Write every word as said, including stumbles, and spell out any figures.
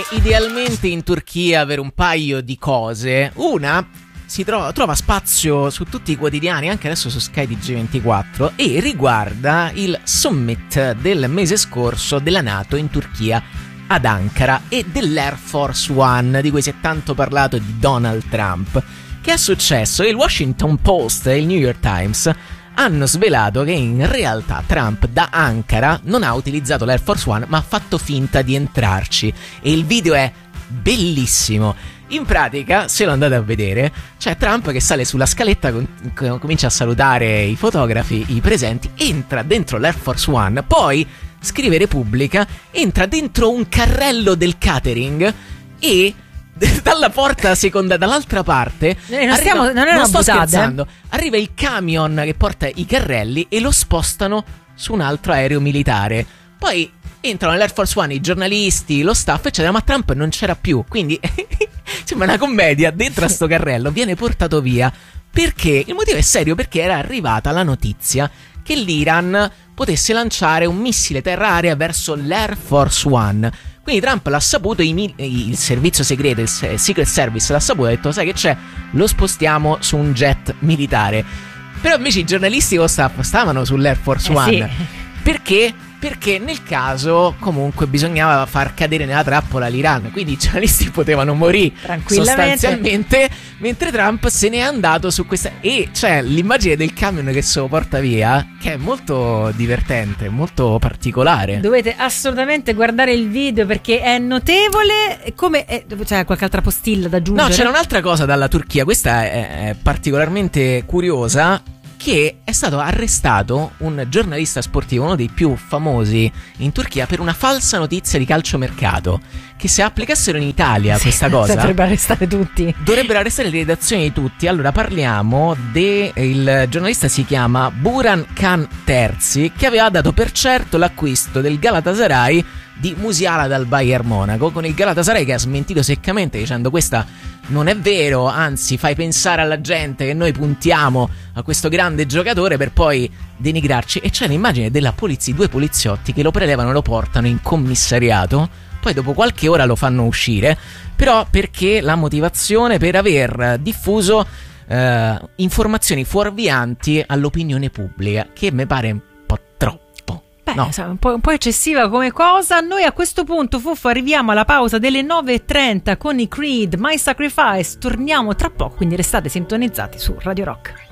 Idealmente in Turchia avere un paio di cose. Una, si trova, trova spazio su tutti i quotidiani, anche adesso su Sky T G ventiquattro, e riguarda il summit del mese scorso della NATO in Turchia ad Ankara e dell'Air Force One di cui si è tanto parlato di Donald Trump. Che è successo? Il Washington Post e il New York Times hanno svelato che in realtà Trump da Ankara non ha utilizzato l'Air Force One, ma ha fatto finta di entrarci, e il video è bellissimo. In pratica, se lo andate a vedere, c'è Trump che sale sulla scaletta, com- comincia a salutare i fotografi, i presenti, entra dentro l'Air Force One, poi scrive Repubblica, entra dentro un carrello del catering e dalla porta seconda, dall'altra parte, eh, non, arriva, stiamo, non, è non sto buttata, scherzando, arriva il camion che porta i carrelli e lo spostano su un altro aereo militare. Poi entrano nell'Air Force One i giornalisti, lo staff eccetera, ma Trump non c'era più, quindi sembra una commedia. Dentro a sto carrello viene portato via perché il motivo è serio, perché era arrivata la notizia che l'Iran potesse lanciare un missile terra-aria verso l'Air Force One. Quindi Trump l'ha saputo, il, il servizio segreto, il Secret Service l'ha saputo, ha detto: sai che c'è? Lo spostiamo su un jet militare. Però invece i giornalisti con staff stavano sull'Air Force eh One. Sì. Perché? Perché nel caso comunque bisognava far cadere nella trappola l'Iran, quindi i giornalisti potevano morire sostanzialmente, mentre Trump se n'è andato su questa. E c'è l'immagine del camion che se lo porta via, che è molto divertente, molto particolare. Dovete assolutamente guardare il video perché è notevole. Come è, c'è qualche altra postilla da aggiungere? No, c'era un'altra cosa dalla Turchia, questa è, è particolarmente curiosa, che è stato arrestato un giornalista sportivo, uno dei più famosi in Turchia, per una falsa notizia di calciomercato. Che se applicassero in Italia sì, questa cosa, dovrebbero arrestare tutti. Dovrebbero arrestare le redazioni di tutti. Allora parliamo del il giornalista, si chiama Buran Khan Terzi, che aveva dato per certo l'acquisto del Galatasaray di Musiala dal Bayern Monaco, con il Galatasaray che ha smentito seccamente dicendo: questa non è vero, anzi fai pensare alla gente che noi puntiamo a questo grande giocatore, per poi denigrarci. E c'è l'immagine della polizia, due poliziotti che lo prelevano e lo portano in commissariato, poi dopo qualche ora lo fanno uscire, però perché la motivazione per aver diffuso eh, informazioni fuorvianti all'opinione pubblica, che mi pare un po' troppo. Beh, no. un po', un po' eccessiva come cosa. Noi a questo punto, Fuffo, arriviamo alla pausa delle nove e trenta con i Creed, My Sacrifice. Torniamo tra poco, quindi restate sintonizzati su Radio Rock.